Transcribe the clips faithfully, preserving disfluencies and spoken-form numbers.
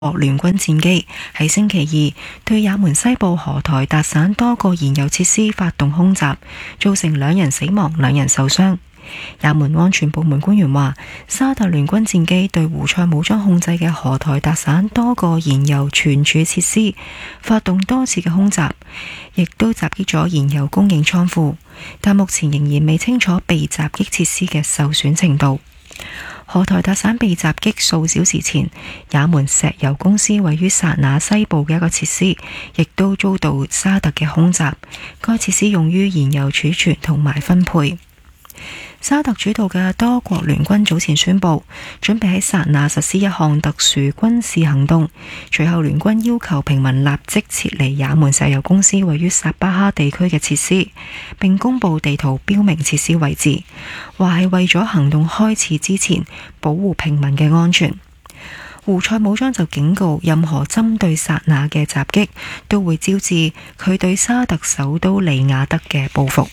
國聯軍戰機喺星期二對也門西部荷台達省多個燃油設施發動空襲，造成兩人死亡、兩人受傷。也門安全部門官員話，沙特聯軍戰機對胡塞武裝控制嘅荷台達省多個燃油存儲設施發動多次嘅空襲，亦都襲擊咗燃油供應倉庫，但目前仍然未清楚被襲擊設施嘅受損程度。荷台達省被襲擊數小時前，也門石油公司位於薩那西部嘅一個設施，亦都遭到沙特嘅空襲。該設施用於燃油儲存同埋分配。沙特主導嘅多國聯軍早前宣布，準備喺薩那實施一項特殊軍事行動。隨後聯軍要求平民立即撤離也門石油公司位於薩巴哈地區嘅設施，並公布地圖標明設施位置，話係為咗行動開始之前保護平民嘅安全。胡塞武裝就警告，任何針對薩那嘅襲擊都會招致佢對沙特首都利雅得嘅報復。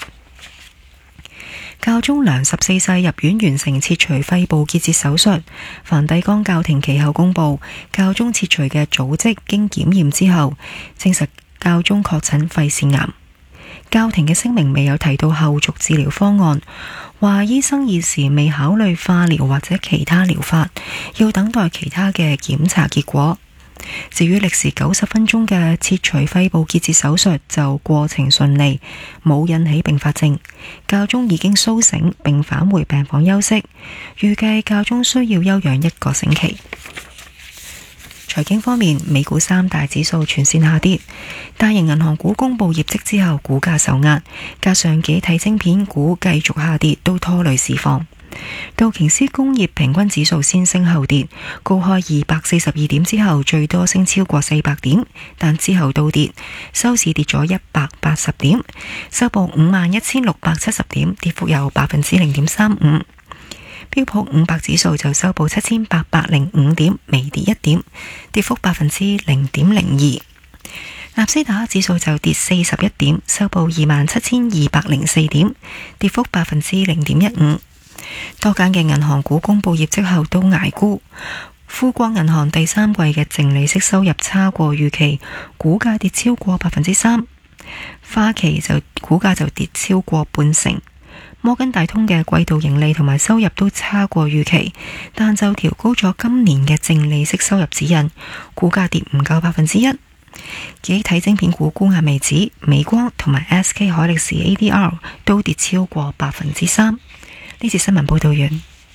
教宗良十四世入院完成切除肺部結節手術，梵蒂岡教廷其後公布，教宗切除嘅組織經檢驗之後，證實教宗確診肺腺癌。教廷嘅聲明未有提到後續治療方案，話醫生現時未考慮化療或者其他療法，要等待其他嘅檢查結果。至於歷時九十分鐘嘅切除肺部結節手術就過程順利，冇引起併發症。教宗已經甦醒並返回病房休息，預計教宗需要休養一個星期。財經方面，美股三大指數全線下跌，大型銀行股公布業績之後股價受壓，加上幾體晶片股繼續下跌，都拖累市況。道瓊斯工業平均指數先升後跌，高開二百四十二點之後最多升超過四百點，但之後倒跌，收市跌咗一百八十點，收報五萬一千六百七十點，跌幅有百分之零點三五。標普五百指數就收報七千八百零五點，微跌一點，跌幅百分之零點零二。納斯達克指數就跌四十一點，收報二萬七千二百零四點，跌幅百分之零點一五。多間嘅銀行股公布業績後都捱沽，富國銀行第三季嘅淨利息收入差過預期，股價跌超過百分之三。花旗就股價就跌超過半成。摩根大通嘅季度盈利同埋收入都差過預期，但就調高咗今年嘅淨利息收入指引，股價跌唔夠百分之一。幾體晶片股沽壓未止，美光同埋 S K 海力士 A D R 都跌超過百分之三。呢次新聞報道完。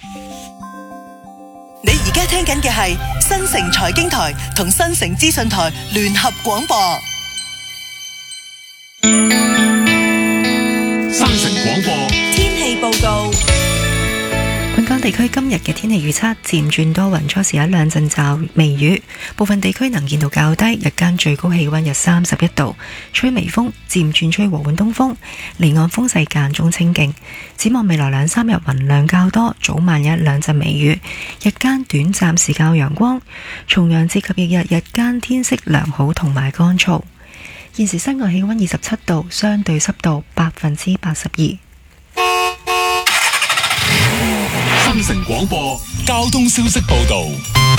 你而家聽緊嘅係新城財經台同新城資訊台聯合廣播。 新城廣播天氣報告。 本港地區今日嘅天氣預測漸轉多雲，初時有一兩陣驟微雨，部分地區能見度較低，日間最高氣溫約三十一度，吹微風，漸轉吹和緩東風，離岸風勢間中清勁。展望未來兩三日雲量較多，早晚有一兩陣微雨，日間短暫時間有陽光。重陽節及翌日日間天色良好同埋乾燥。現時室外氣溫二十七度，相對濕度百分之八十二。 新城廣播交通消息報道。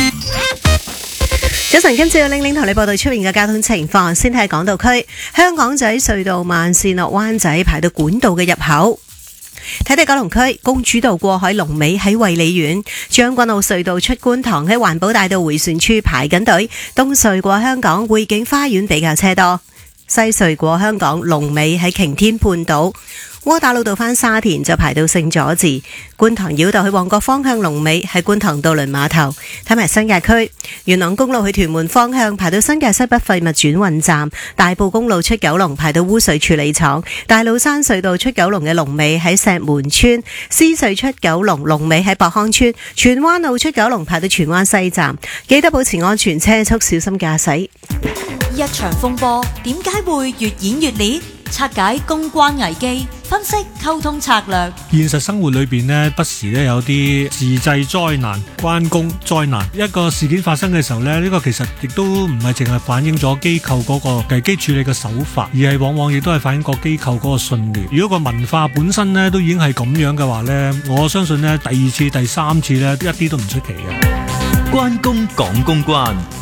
早晨，今朝玲玲同你報道出面嘅交通情況。先睇港島區香港仔隧道慢線落灣仔排到管道嘅入口。睇睇九龍區公主道過海龍尾喺衛理苑，將軍澳隧道出觀塘喺環保大道迴旋處排緊隊，東隧過香港匯景花園比較車多，西隧過香港龍尾喺擎天半島。窩打老道返沙田就排到聖佐治，觀塘繞道去旺角方向龍尾喺觀塘渡輪碼頭。睇埋新界區元朗公路去屯門方向排到新界西北廢物轉運站，大埔公路出九龍排到污水處理廠，大老山隧道出九龍嘅龍尾喺石門村，獅隧出九龍龍尾喺博康村，荃灣路出九龍排到荃灣西站。記得保持安全車速，小心駕駛。 一場風波點解會越演越烈？拆解公關危機，分析溝通策略。 現實生活裏邊呢，不時咧有啲自製災難、關公災難。一個事件發生嘅時候呢，呢、呢個其實亦都唔係淨係反映咗機構嗰個危機處理嘅手法，而係往往亦都係反映個機構嗰個信念。如果個文化本身呢都已經係咁樣嘅話呢，我相信呢第二次、第三次呢一啲都唔出奇嘅。 關公講公關。